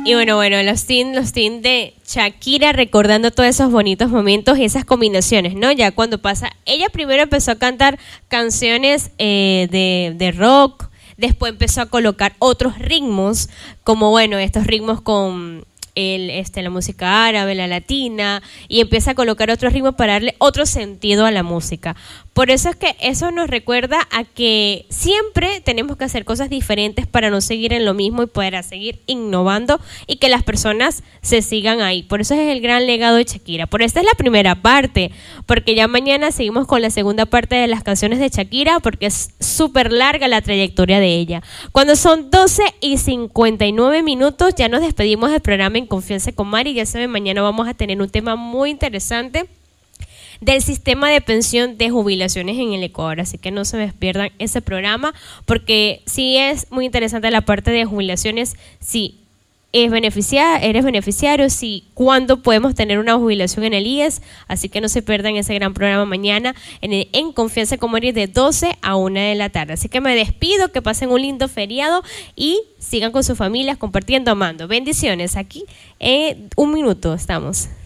Y bueno, los teen de Shakira recordando todos esos bonitos momentos y esas combinaciones, ¿no? Ya cuando pasa, ella primero empezó a cantar canciones de rock, después empezó a colocar otros ritmos, como bueno, estos ritmos con la música árabe, la latina, y empieza a colocar otros ritmos para darle otro sentido a la música. Por eso es que eso nos recuerda a que siempre tenemos que hacer cosas diferentes para no seguir en lo mismo y poder seguir innovando y que las personas se sigan ahí. Por eso es el gran legado de Shakira. Por esta es la primera parte, porque ya mañana seguimos con la segunda parte de las canciones de Shakira, porque es súper larga la trayectoria de ella. Cuando son 12:59, ya nos despedimos del programa En Confianza con Mari. Ya saben, mañana vamos a tener un tema muy interesante del sistema de pensión de jubilaciones en el Ecuador, así que no se me pierdan ese programa, porque sí es muy interesante la parte de jubilaciones, si eres beneficiario, si cuándo podemos tener una jubilación en el IES, así que no se pierdan ese gran programa mañana en Confianza con Mari de 12 a 1 de la tarde. Así que me despido, que pasen un lindo feriado y sigan con sus familias compartiendo, amando. Bendiciones, aquí un minuto estamos.